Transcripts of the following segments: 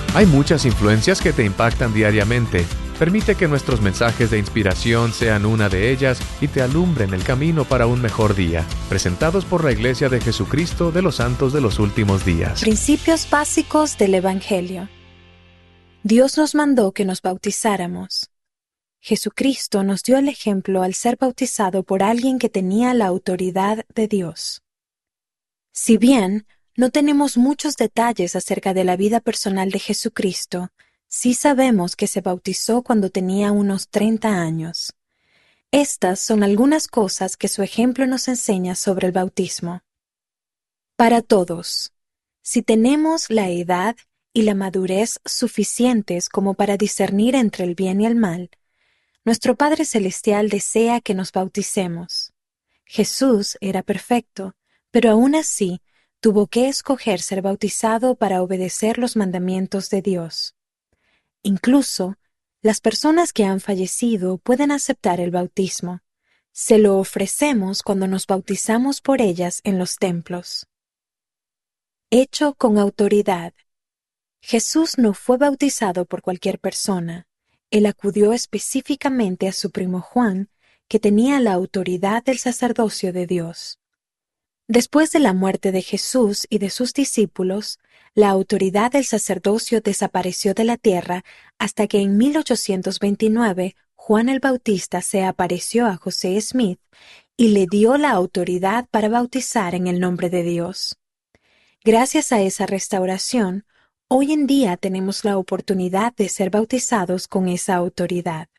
Hay muchas influencias que te impactan diariamente. Permite que nuestros mensajes de inspiración sean una de ellas y te alumbren el camino para un mejor día. Presentados por la Iglesia de Jesucristo de los Santos de los Últimos Días. Principios básicos del Evangelio. Dios nos mandó que nos bautizáramos. Jesucristo nos dio el ejemplo al ser bautizado por alguien que tenía la autoridad de Dios. Si bien no tenemos muchos detalles acerca de la vida personal de Jesucristo, sí sabemos que se bautizó cuando tenía unos 30 años. Estas son algunas cosas que su ejemplo nos enseña sobre el bautismo. Para todos, si tenemos la edad y la madurez suficientes como para discernir entre el bien y el mal, nuestro Padre Celestial desea que nos bauticemos. Jesús era perfecto, pero aún así tuvo que escoger ser bautizado para obedecer los mandamientos de Dios. Incluso, las personas que han fallecido pueden aceptar el bautismo. Se lo ofrecemos cuando nos bautizamos por ellas en los templos. Hecho con autoridad. Jesús no fue bautizado por cualquier persona. Él acudió específicamente a su primo Juan, que tenía la autoridad del sacerdocio de Dios. Después de la muerte de Jesús y de sus discípulos, la autoridad del sacerdocio desapareció de la tierra hasta que en 1829 Juan el Bautista se apareció a José Smith y le dio la autoridad para bautizar en el nombre de Dios. Gracias a esa restauración, hoy en día tenemos la oportunidad de ser bautizados con esa autoridad.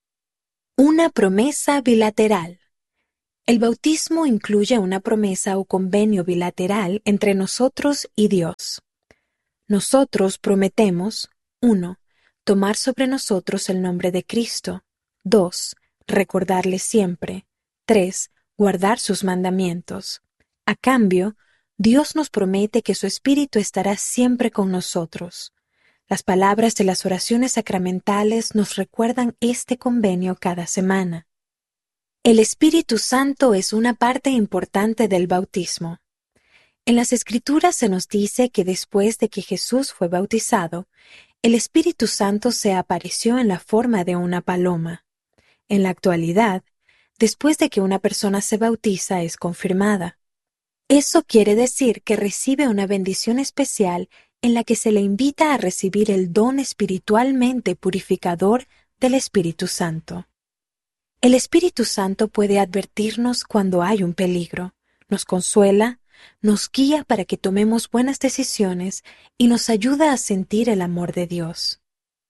Una promesa bilateral. El bautismo incluye una promesa o convenio bilateral entre nosotros y Dios. Nosotros prometemos: 1. Tomar sobre nosotros el nombre de Cristo. 2. Recordarle siempre. 3. Guardar sus mandamientos. A cambio, Dios nos promete que su Espíritu estará siempre con nosotros. Las palabras de las oraciones sacramentales nos recuerdan este convenio cada semana. El Espíritu Santo es una parte importante del bautismo. En las Escrituras se nos dice que después de que Jesús fue bautizado, el Espíritu Santo se apareció en la forma de una paloma. En la actualidad, después de que una persona se bautiza, es confirmada. Eso quiere decir que recibe una bendición especial en la que se le invita a recibir el don espiritualmente purificador del Espíritu Santo. El Espíritu Santo puede advertirnos cuando hay un peligro, nos consuela, nos guía para que tomemos buenas decisiones y nos ayuda a sentir el amor de Dios.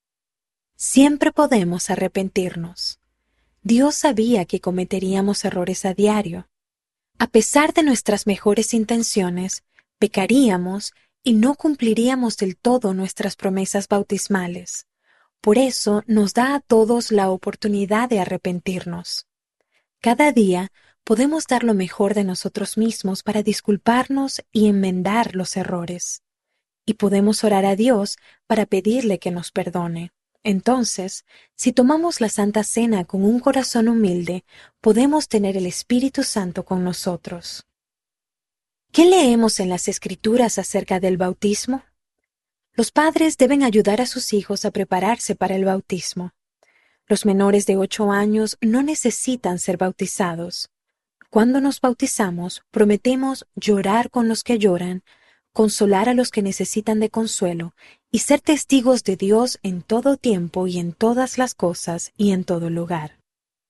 Siempre podemos arrepentirnos. Dios sabía que cometeríamos errores a diario. A pesar de nuestras mejores intenciones, pecaríamos y no cumpliríamos del todo nuestras promesas bautismales. Por eso nos da a todos la oportunidad de arrepentirnos. Cada día podemos dar lo mejor de nosotros mismos para disculparnos y enmendar los errores. Y podemos orar a Dios para pedirle que nos perdone. Entonces, si tomamos la Santa Cena con un corazón humilde, podemos tener el Espíritu Santo con nosotros. ¿Qué leemos en las Escrituras acerca del bautismo? Los padres deben ayudar a sus hijos a prepararse para el bautismo. Los menores de 8 años no necesitan ser bautizados. Cuando nos bautizamos, prometemos llorar con los que lloran, consolar a los que necesitan de consuelo y ser testigos de Dios en todo tiempo y en todas las cosas y en todo lugar.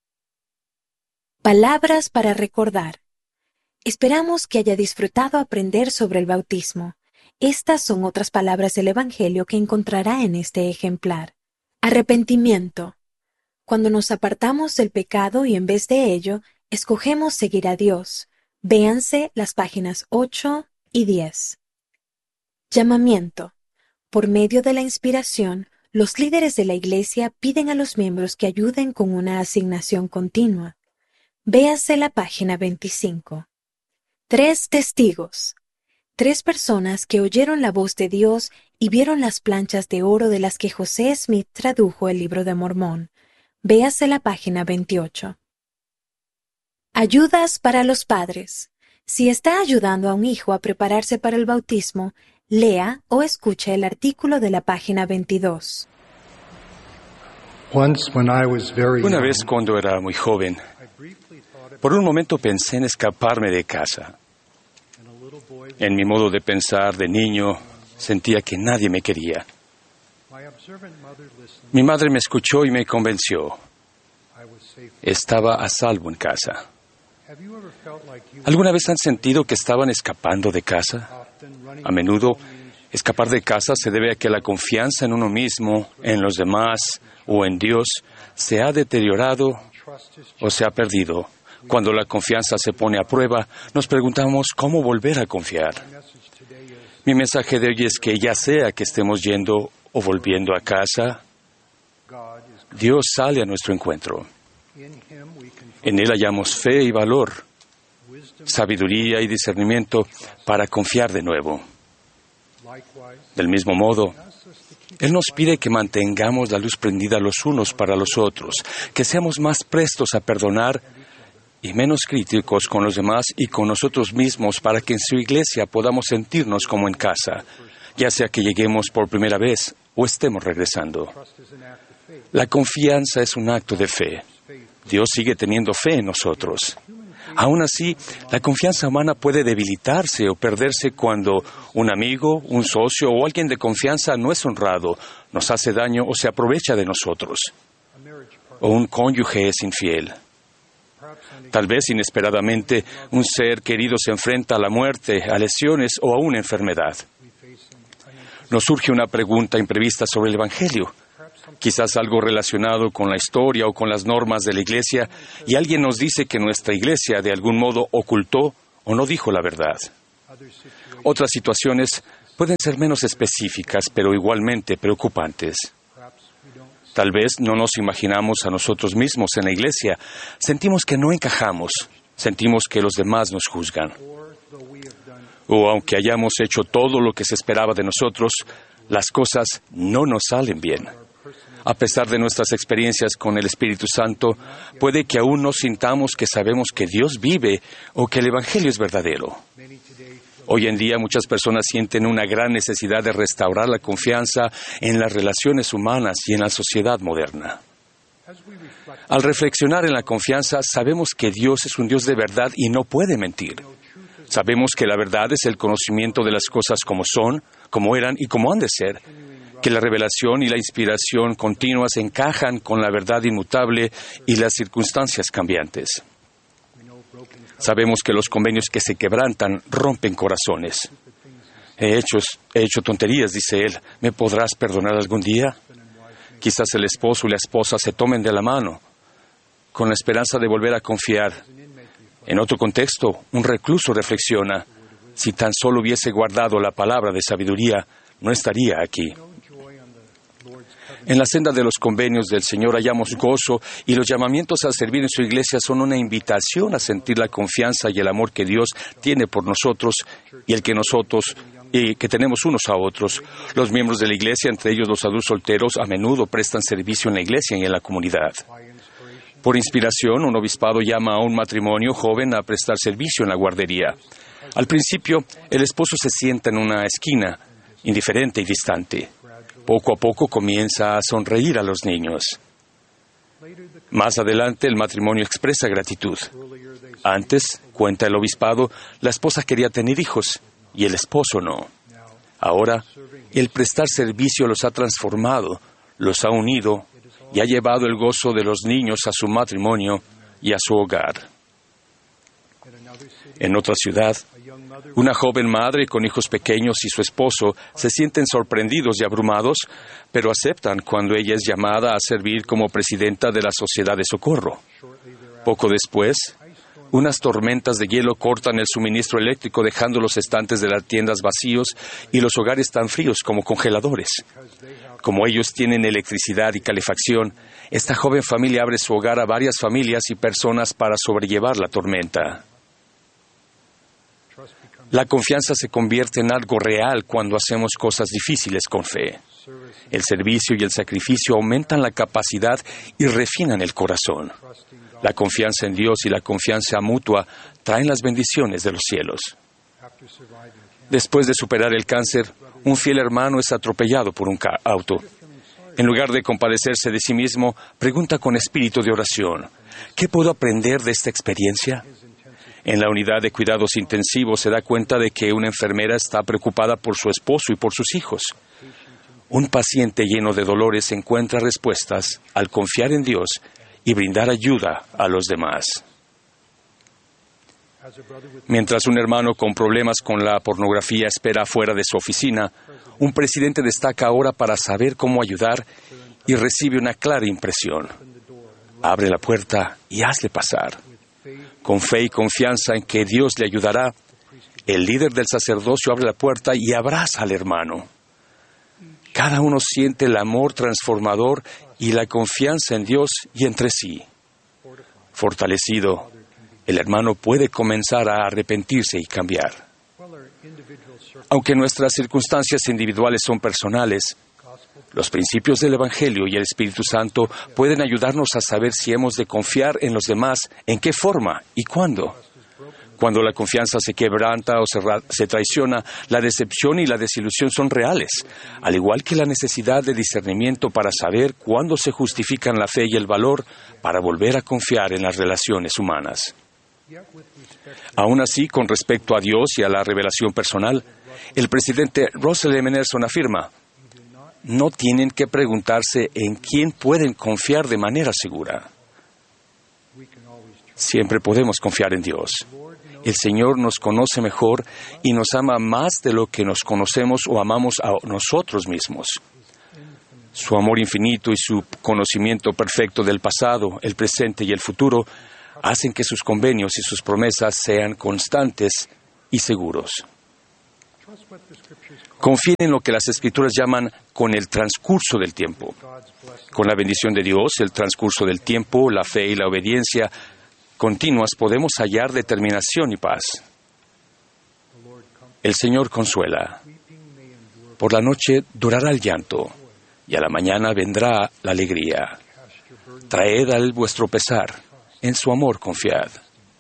Palabras para recordar. Esperamos que haya disfrutado aprender sobre el bautismo. Estas son otras palabras del Evangelio que encontrará en este ejemplar. Arrepentimiento. Cuando nos apartamos del pecado y en vez de ello, escogemos seguir a Dios. Véanse las páginas 8 y 10. Llamamiento. Por medio de la inspiración, los líderes de la Iglesia piden a los miembros que ayuden con una asignación continua. Véase la página 25. 3 testigos. 3 personas que oyeron la voz de Dios y vieron las planchas de oro de las que José Smith tradujo el Libro de Mormón. Véase la página 28. Ayudas para los padres. Si está ayudando a un hijo a prepararse para el bautismo, Lea o escuche el artículo de la página 22. Una vez cuando era muy joven, por un momento pensé en escaparme de casa. En mi modo de pensar de niño, sentía que nadie me quería. Mi madre me escuchó y me convenció. Estaba a salvo en casa. ¿Alguna vez han sentido que estaban escapando de casa? A menudo, escapar de casa se debe a que la confianza en uno mismo, en los demás o en Dios se ha deteriorado o se ha perdido. Cuando la confianza se pone a prueba, nos preguntamos cómo volver a confiar. Mi mensaje de hoy es que ya sea que estemos yendo o volviendo a casa, Dios sale a nuestro encuentro. En Él hallamos fe y valor, sabiduría y discernimiento para confiar de nuevo. Del mismo modo, Él nos pide que mantengamos la luz prendida los unos para los otros, que seamos más prestos a perdonar y menos críticos con los demás y con nosotros mismos para que en su iglesia podamos sentirnos como en casa, ya sea que lleguemos por primera vez o estemos regresando. La confianza es un acto de fe. Dios sigue teniendo fe en nosotros. Aún así, la confianza humana puede debilitarse o perderse cuando un amigo, un socio o alguien de confianza no es honrado, nos hace daño o se aprovecha de nosotros. O un cónyuge es infiel. Tal vez inesperadamente un ser querido se enfrenta a la muerte, a lesiones o a una enfermedad. Nos surge una pregunta imprevista sobre el Evangelio. Quizás algo relacionado con la historia o con las normas de la Iglesia, y alguien nos dice que nuestra Iglesia de algún modo ocultó o no dijo la verdad. Otras situaciones pueden ser menos específicas, pero igualmente preocupantes. Tal vez no nos imaginamos a nosotros mismos en la Iglesia. Sentimos que no encajamos. Sentimos que los demás nos juzgan. O aunque hayamos hecho todo lo que se esperaba de nosotros, las cosas no nos salen bien. A pesar de nuestras experiencias con el Espíritu Santo, puede que aún no sintamos que sabemos que Dios vive o que el Evangelio es verdadero. Hoy en día muchas personas sienten una gran necesidad de restaurar la confianza en las relaciones humanas y en la sociedad moderna. Al reflexionar en la confianza, sabemos que Dios es un Dios de verdad y no puede mentir. Sabemos que la verdad es el conocimiento de las cosas como son, como eran y como han de ser, que la revelación y la inspiración continuas encajan con la verdad inmutable y las circunstancias cambiantes. Sabemos que los convenios que se quebrantan rompen corazones. He hecho tonterías, dice él. ¿Me podrás perdonar algún día? Quizás el esposo y la esposa se tomen de la mano, con la esperanza de volver a confiar. En otro contexto, un recluso reflexiona, si tan solo hubiese guardado la palabra de sabiduría, no estaría aquí. En la senda de los convenios del Señor hallamos gozo y los llamamientos a servir en su iglesia son una invitación a sentir la confianza y el amor que Dios tiene por nosotros y el que nosotros y que tenemos unos a otros. Los miembros de la iglesia, entre ellos los adultos solteros, a menudo prestan servicio en la iglesia y en la comunidad. Por inspiración, un obispado llama a un matrimonio joven a prestar servicio en la guardería. Al principio, el esposo se sienta en una esquina, indiferente y distante. Poco a poco comienza a sonreír a los niños. Más adelante, el matrimonio expresa gratitud. Antes, cuenta el obispado, la esposa quería tener hijos y el esposo no. Ahora, el prestar servicio los ha transformado, los ha unido y ha llevado el gozo de los niños a su matrimonio y a su hogar. En otra ciudad, una joven madre con hijos pequeños y su esposo se sienten sorprendidos y abrumados, pero aceptan cuando ella es llamada a servir como presidenta de la Sociedad de Socorro. Poco después, unas tormentas de hielo cortan el suministro eléctrico, dejando los estantes de las tiendas vacíos y los hogares tan fríos como congeladores. Como ellos tienen electricidad y calefacción, esta joven familia abre su hogar a varias familias y personas para sobrellevar la tormenta. La confianza se convierte en algo real cuando hacemos cosas difíciles con fe. El servicio y el sacrificio aumentan la capacidad y refinan el corazón. La confianza en Dios y la confianza mutua traen las bendiciones de los cielos. Después de superar el cáncer, un fiel hermano es atropellado por un auto. En lugar de compadecerse de sí mismo, pregunta con espíritu de oración: ¿qué puedo aprender de esta experiencia? En la unidad de cuidados intensivos se da cuenta de que una enfermera está preocupada por su esposo y por sus hijos. Un paciente lleno de dolores encuentra respuestas al confiar en Dios y brindar ayuda a los demás. Mientras un hermano con problemas con la pornografía espera fuera de su oficina, un presidente destaca ahora para saber cómo ayudar y recibe una clara impresión. Abre la puerta y hazle pasar. Con fe y confianza en que Dios le ayudará, el líder del sacerdocio abre la puerta y abraza al hermano. Cada uno siente el amor transformador y la confianza en Dios y entre sí. Fortalecido, el hermano puede comenzar a arrepentirse y cambiar. Aunque nuestras circunstancias individuales son personales, los principios del Evangelio y el Espíritu Santo pueden ayudarnos a saber si hemos de confiar en los demás, en qué forma y cuándo. Cuando la confianza se quebranta o se traiciona, la decepción y la desilusión son reales, al igual que la necesidad de discernimiento para saber cuándo se justifican la fe y el valor para volver a confiar en las relaciones humanas. Aún así, con respecto a Dios y a la revelación personal, el presidente Russell M. Nelson afirma: no tienen que preguntarse en quién pueden confiar de manera segura. Siempre podemos confiar en Dios. El Señor nos conoce mejor y nos ama más de lo que nos conocemos o amamos a nosotros mismos. Su amor infinito y su conocimiento perfecto del pasado, el presente y el futuro hacen que sus convenios y sus promesas sean constantes y seguros. Confíen en lo que las Escrituras llaman con el transcurso del tiempo. Con la bendición de Dios, el transcurso del tiempo, la fe y la obediencia continuas podemos hallar determinación y paz. El Señor consuela. Por la noche durará el llanto, y a la mañana vendrá la alegría. Traed a Él vuestro pesar, en su amor confiad.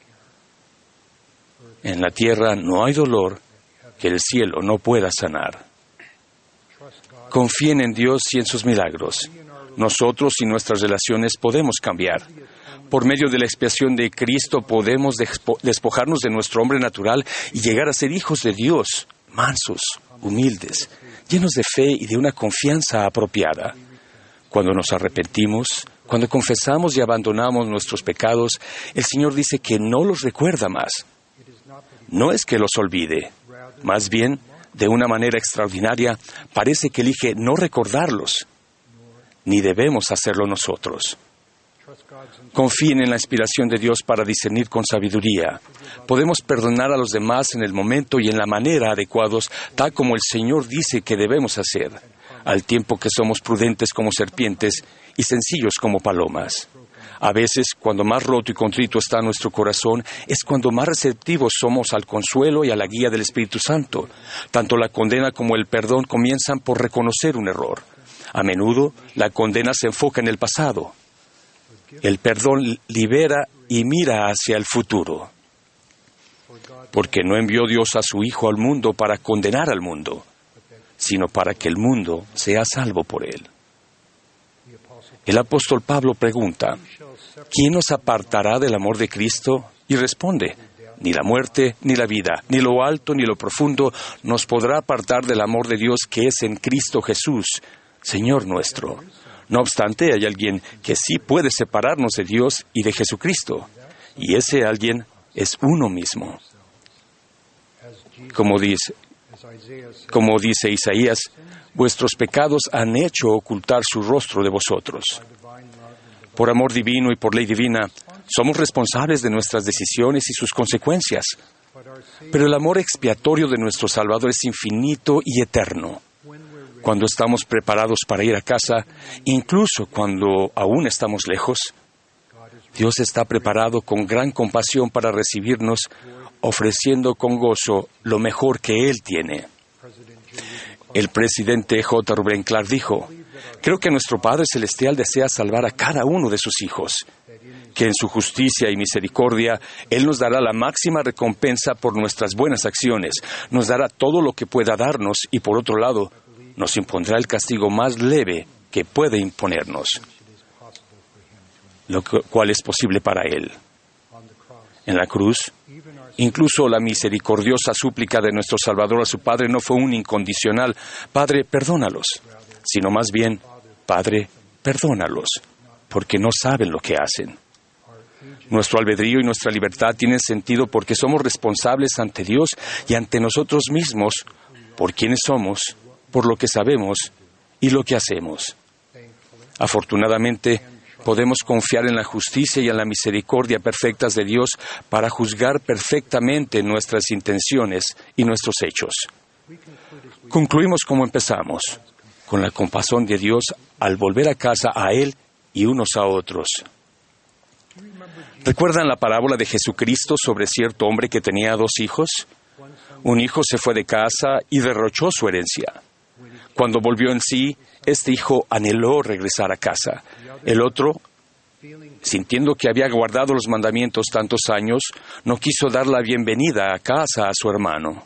En la tierra no hay dolor que el cielo no pueda sanar. Confíen en Dios y en sus milagros. Nosotros y nuestras relaciones podemos cambiar. Por medio de la expiación de Cristo podemos despojarnos de nuestro hombre natural y llegar a ser hijos de Dios, mansos, humildes, llenos de fe y de una confianza apropiada. Cuando nos arrepentimos, cuando confesamos y abandonamos nuestros pecados, el Señor dice que no los recuerda más. No es que los olvide, más bien, de una manera extraordinaria, parece que elige no recordarlos, ni debemos hacerlo nosotros. Confíen en la inspiración de Dios para discernir con sabiduría. Podemos perdonar a los demás en el momento y en la manera adecuados, tal como el Señor dice que debemos hacer, al tiempo que somos prudentes como serpientes y sencillos como palomas. A veces, cuando más roto y contrito está nuestro corazón, es cuando más receptivos somos al consuelo y a la guía del Espíritu Santo. Tanto la condena como el perdón comienzan por reconocer un error. A menudo, la condena se enfoca en el pasado. El perdón libera y mira hacia el futuro. Porque no envió Dios a su Hijo al mundo para condenar al mundo, sino para que el mundo sea salvo por él. El apóstol Pablo pregunta: ¿quién nos apartará del amor de Cristo? Y responde: ni la muerte, ni la vida, ni lo alto, ni lo profundo nos podrá apartar del amor de Dios que es en Cristo Jesús, Señor nuestro. No obstante, hay alguien que sí puede separarnos de Dios y de Jesucristo, y ese alguien es uno mismo. Como dice Isaías, vuestros pecados han hecho ocultar su rostro de vosotros. Por amor divino y por ley divina, somos responsables de nuestras decisiones y sus consecuencias. Pero el amor expiatorio de nuestro Salvador es infinito y eterno. Cuando estamos preparados para ir a casa, incluso cuando aún estamos lejos, Dios está preparado con gran compasión para recibirnos, ofreciendo con gozo lo mejor que Él tiene. El presidente J. Rubén Clark dijo: creo que nuestro Padre Celestial desea salvar a cada uno de sus hijos, porque en su justicia y misericordia Él nos dará la máxima recompensa por nuestras buenas acciones, nos dará todo lo que pueda darnos y, por otro lado, nos impondrá el castigo más leve que puede imponernos, lo cual es posible para Él. En la cruz, incluso la misericordiosa súplica de nuestro Salvador a su Padre no fue un incondicional, Padre, perdónalos, sino más bien, Padre, perdónalos, porque no saben lo que hacen. Nuestro albedrío y nuestra libertad tienen sentido porque somos responsables ante Dios y ante nosotros mismos por quienes somos, por lo que sabemos y lo que hacemos. Afortunadamente, podemos confiar en la justicia y en la misericordia perfectas de Dios para juzgar perfectamente nuestras intenciones y nuestros hechos. Concluimos como empezamos, con la compasión de Dios al volver a casa a Él y unos a otros. ¿Recuerdan la parábola de Jesucristo sobre cierto hombre que tenía 2 hijos? Un hijo se fue de casa y derrochó su herencia. Cuando volvió en sí, este hijo anheló regresar a casa. El otro, sintiendo que había guardado los mandamientos tantos años, no quiso dar la bienvenida a casa a su hermano.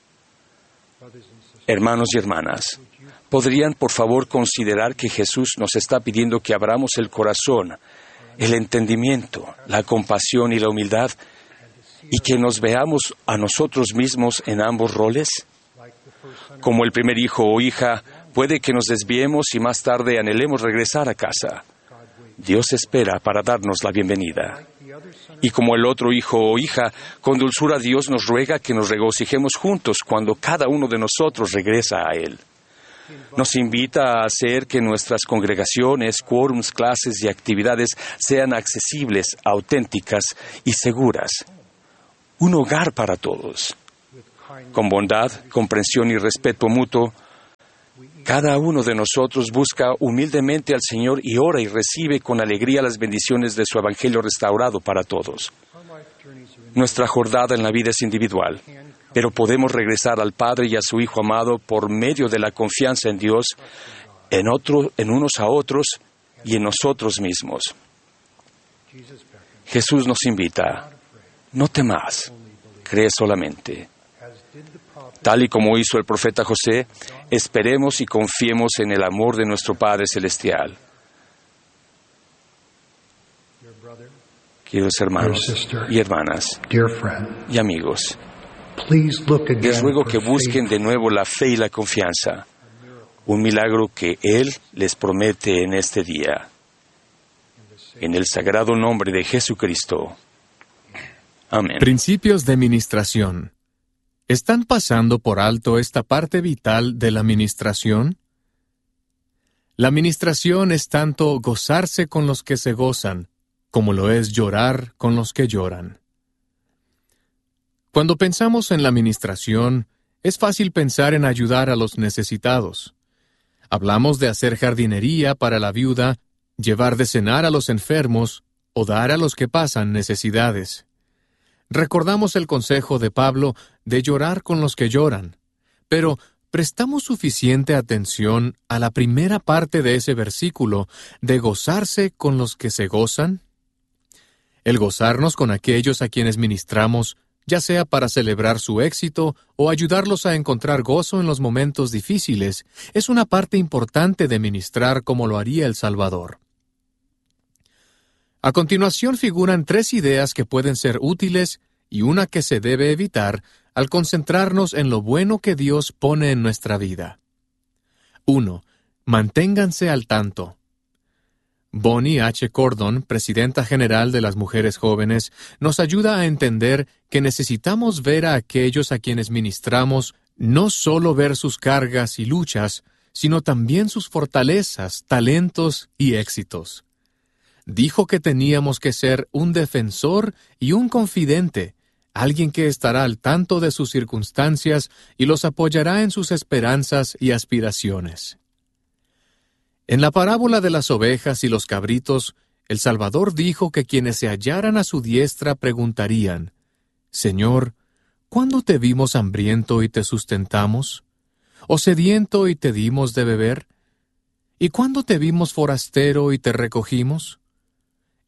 Hermanos y hermanas, ¿podrían por favor considerar que Jesús nos está pidiendo que abramos el corazón, el entendimiento, la compasión y la humildad, y que nos veamos a nosotros mismos en ambos roles? Como el primer hijo o hija, puede que nos desviemos y más tarde anhelemos regresar a casa. Dios espera para darnos la bienvenida. Y como el otro hijo o hija, con dulzura Dios nos ruega que nos regocijemos juntos cuando cada uno de nosotros regresa a Él. Nos invita a hacer que nuestras congregaciones, quórums, clases y actividades sean accesibles, auténticas y seguras. Un hogar para todos. Con bondad, comprensión y respeto mutuo, cada uno de nosotros busca humildemente al Señor y ora y recibe con alegría las bendiciones de su Evangelio restaurado para todos. Nuestra jornada en la vida es individual, pero podemos regresar al Padre y a su Hijo amado por medio de la confianza en Dios, en unos a otros y en nosotros mismos. Jesús nos invita, no temas, cree solamente. Tal y como hizo el profeta José, esperemos y confiemos en el amor de nuestro Padre Celestial. Queridos hermanos y hermanas y amigos, les ruego que busquen de nuevo la fe y la confianza, un milagro que Él les promete en este día. En el sagrado nombre de Jesucristo. Amén. Principios de ministración. ¿Están pasando por alto esta parte vital de la ministración? La ministración es tanto gozarse con los que se gozan, como lo es llorar con los que lloran. Cuando pensamos en la ministración, es fácil pensar en ayudar a los necesitados. Hablamos de hacer jardinería para la viuda, llevar de cenar a los enfermos o dar a los que pasan necesidades. Recordamos el consejo de Pablo de llorar con los que lloran, pero ¿prestamos suficiente atención a la primera parte de ese versículo de gozarse con los que se gozan? El gozarnos con aquellos a quienes ministramos, ya sea para celebrar su éxito o ayudarlos a encontrar gozo en los momentos difíciles, es una parte importante de ministrar como lo haría el Salvador. A continuación figuran 3 ideas que pueden ser útiles y una que se debe evitar al concentrarnos en lo bueno que Dios pone en nuestra vida. 1. Manténganse al tanto. Bonnie H. Cordon, presidenta general de las Mujeres Jóvenes, nos ayuda a entender que necesitamos ver a aquellos a quienes ministramos, no solo ver sus cargas y luchas, sino también sus fortalezas, talentos y éxitos. Dijo que teníamos que ser un defensor y un confidente, alguien que estará al tanto de sus circunstancias y los apoyará en sus esperanzas y aspiraciones. En la parábola de las ovejas y los cabritos, el Salvador dijo que quienes se hallaran a su diestra preguntarían: Señor, ¿cuándo te vimos hambriento y te sustentamos? ¿O sediento y te dimos de beber? ¿Y cuándo te vimos forastero y te recogimos?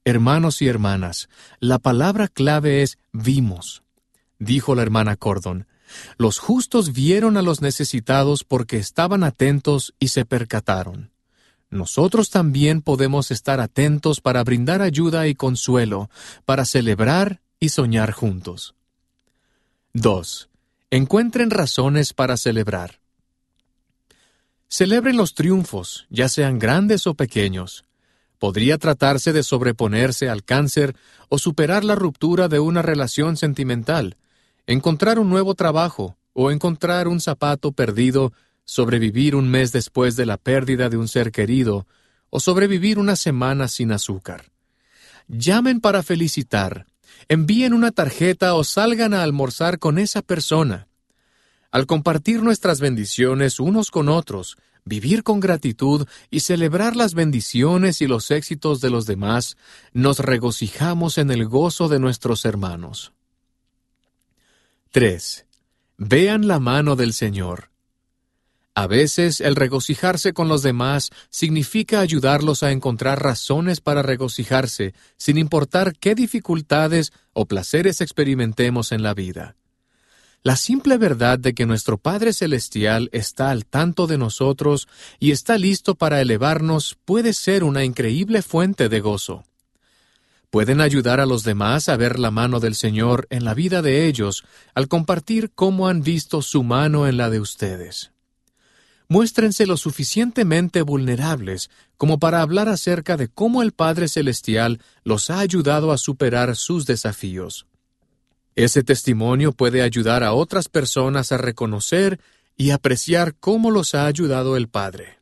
Hermanos y hermanas, la palabra clave es vimos. Dijo la hermana Cordon, los justos vieron a los necesitados porque estaban atentos y se percataron. Nosotros también podemos estar atentos para brindar ayuda y consuelo, para celebrar y soñar juntos. 2. Encuentren razones para celebrar. Celebren los triunfos, ya sean grandes o pequeños. Podría tratarse de sobreponerse al cáncer o superar la ruptura de una relación sentimental, encontrar un nuevo trabajo o encontrar un zapato perdido, sobrevivir un mes después de la pérdida de un ser querido o sobrevivir una semana sin azúcar. Llamen para felicitar, envíen una tarjeta o salgan a almorzar con esa persona. Al compartir nuestras bendiciones unos con otros, vivir con gratitud y celebrar las bendiciones y los éxitos de los demás, nos regocijamos en el gozo de nuestros hermanos. 3. Vean la mano del Señor. A veces, el regocijarse con los demás significa ayudarlos a encontrar razones para regocijarse, sin importar qué dificultades o placeres experimentemos en la vida. La simple verdad de que nuestro Padre Celestial está al tanto de nosotros y está listo para elevarnos puede ser una increíble fuente de gozo. Pueden ayudar a los demás a ver la mano del Señor en la vida de ellos al compartir cómo han visto su mano en la de ustedes. Muéstrense lo suficientemente vulnerables como para hablar acerca de cómo el Padre Celestial los ha ayudado a superar sus desafíos. Ese testimonio puede ayudar a otras personas a reconocer y apreciar cómo los ha ayudado el Padre.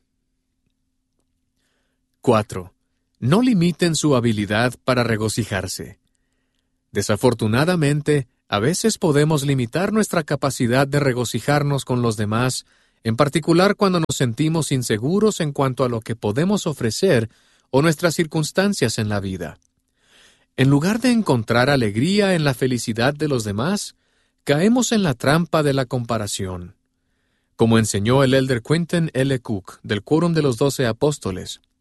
4. No limiten su habilidad para regocijarse. Desafortunadamente, a veces podemos limitar nuestra capacidad de regocijarnos con los demás, en particular cuando nos sentimos inseguros en cuanto a lo que podemos ofrecer o nuestras circunstancias en la vida. En lugar de encontrar alegría en la felicidad de los demás, caemos en la trampa de la comparación. Como enseñó el elder Quentin L. Cook del Quórum de los 12 Apóstoles,